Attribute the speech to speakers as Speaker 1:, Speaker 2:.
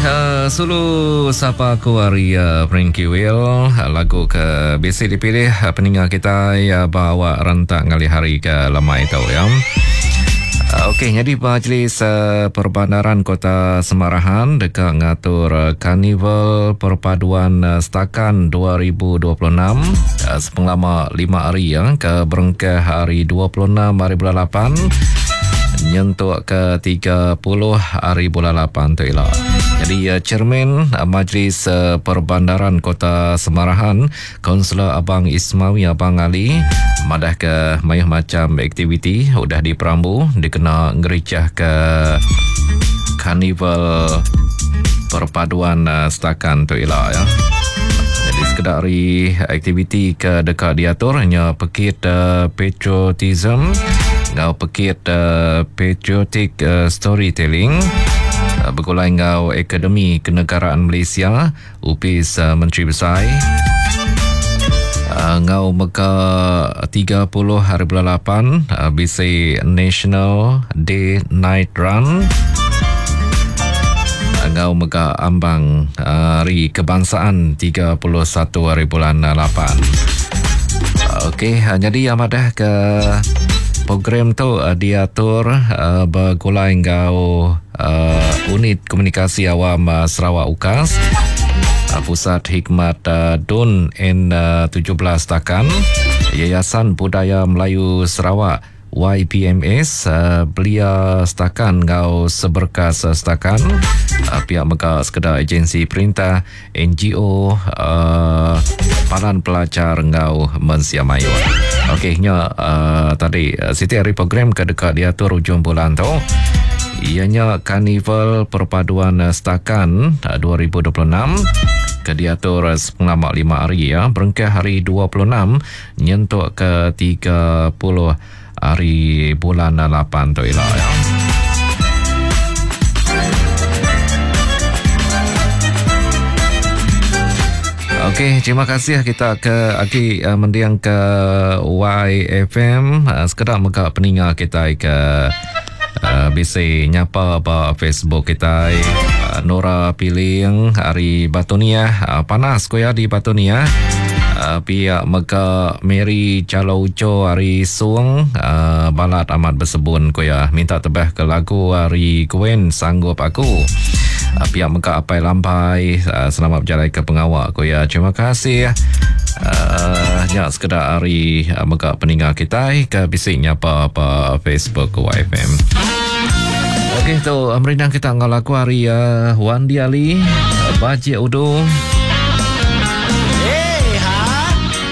Speaker 1: Sulu Sapa Aku Hari Frankie Will. Lagu ke basic dipilih peninggal kita bawa rentak ngali hari ke lemai tau ya. Okey, jadi Majlis Perbandaran Kota Semarahan dekat ngatur Karnival Perpaduan Setakan 2026 selama 5 hari ya, ke berengkah hari 26 hari bulan 8 nyentuh ke 30 hari bulan 8 tu ialah. Jadi Chairman Majlis Perbandaran Kota Semarahan, Kaunselor Abang Ismawi Abang Ali, madah ke mayah macam aktiviti udah diperambu dikena ngericah ke Karnival Perpaduan Setakan tu ialah ya. Jadi sekedari aktiviti ke dekat diatur hanya pekit patriotism, ngau pekit patriotic storytelling, bergulai ngau Akademi Kenegaraan Malaysia, UPIS Menteri Besar, ngau meka 30 hari bulan 8 BC National Day Night Run, ngau meka ambang Hari Kebangsaan 31 hari bulan 8. Okey, jadi amadah ke program tu diatur bergulai ngau Unit Komunikasi Awam Sarawak UKAS, Pusat Hikmat DUN N17 Setakan, Yayasan Budaya Melayu Sarawak YPMS, Belia Setakan ngau Seberkas Setakan, pihak mega sekedar agensi perintah, NGO, Palan Pelajar ngau Mensiamayu. Okey, tadi setiap hari program ke dekat diatur hujung bulan tu. Ianya Karnival Perpaduan Setakan 2026 ke diatur selama 5 hari ya, berengkah hari 26 nyentuh ke 30 hari bulan 8 tu ialah ya. Okey, terima kasih kita ke Aki mendiang ke YFM, sekedar mega peninggal kita ke bisa nyapa apa Facebook kita. Nora Piling hari Batonia, panas koya di Batonia. Pihak mega Mary Calo Uco hari Suang, balat amat bersebun koya, minta tebah ke lagu hari Gwen Sanggup Aku. Pihak mega Apai Lampai, selamat berjalan ke pengawal koya, terima kasih. Ya, sekedar hari mega peninggal kita ke bisiknya apa Facebook YFM. Okey, tu merindang kita ngau lagu hari Wandi Ali Bajik Udu.